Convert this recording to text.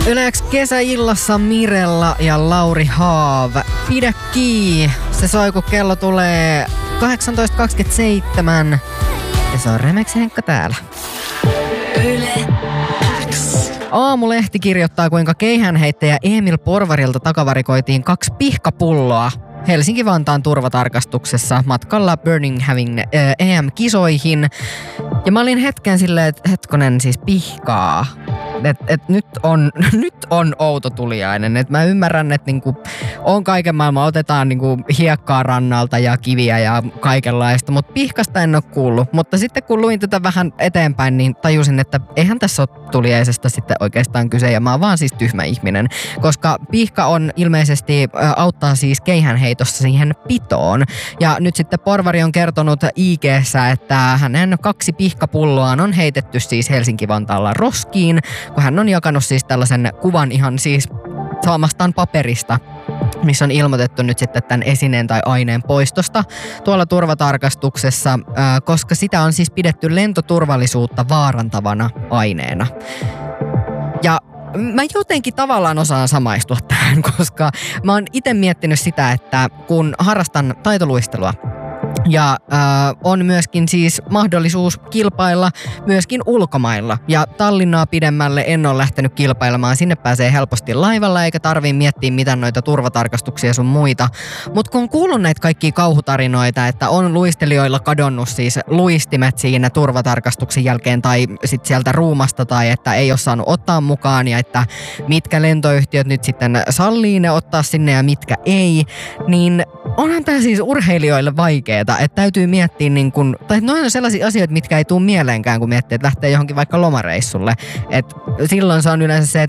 Yleensä kesäillassa Mirella ja Lauri Haav. Pidä kiinni. Se soi, kun kello tulee 18.27. Ja se on Remeks Henkka täällä. Yle X. Aamulehti kirjoittaa, kuinka keihäänheittäjä Emil Porvarilta takavarikoitiin 2 pihkapulloa Helsinki-Vantaan turvatarkastuksessa matkalla Birminghamin EM-kisoihin. Ja mä olin hetken silleen, että hetkonen siis pihkaa. Nyt on outo tuliainen. Et mä ymmärrän, että niinku on kaiken maailman, otetaan niinku hiekkaa rannalta ja kiviä ja kaikenlaista, mutta pihkasta en ole kuullut. Mutta sitten kun luin tätä vähän eteenpäin, niin tajusin, että eihän tässä ole tuliaisesta sitten oikeastaan kyse, ja mä oon vaan siis tyhmä ihminen. Koska pihka on ilmeisesti auttaa siis keihänheitossa siihen pitoon. Ja nyt sitten Porvari on kertonut IG:ssä, että hänen 2 pihkapulloaan on heitetty siis Helsinki-Vantaalla roskiin, kun hän on jakanut siis tällaisen kuvan ihan siis saamastaan paperista, missä on ilmoitettu nyt sitten tämän esineen tai aineen poistosta tuolla turvatarkastuksessa, koska sitä on siis pidetty lentoturvallisuutta vaarantavana aineena. Ja mä jotenkin tavallaan osaan samaistua tähän, koska mä oon itse miettinyt sitä, että kun harrastan taitoluistelua, ja on myöskin siis mahdollisuus kilpailla myöskin ulkomailla. Ja Tallinnaa pidemmälle en ole lähtenyt kilpailemaan. Sinne pääsee helposti laivalla eikä tarvii miettiä mitään noita turvatarkastuksia sun muita. Mutta kun on kuullut näitä kaikkia kauhutarinoita, että on luistelijoilla kadonnut siis luistimet siinä turvatarkastuksen jälkeen tai sit sieltä ruumasta tai että ei ole saanut ottaa mukaan ja että mitkä lentoyhtiöt nyt sitten sallii ne ottaa sinne ja mitkä ei, niin onhan tämä siis urheilijoille vaikeeta, että täytyy miettiä niin kun, tai noin on sellaisia asioita, mitkä ei tule mieleenkään, kun miettii, että lähtee johonkin vaikka lomareissulle. Et silloin se on yleensä se, että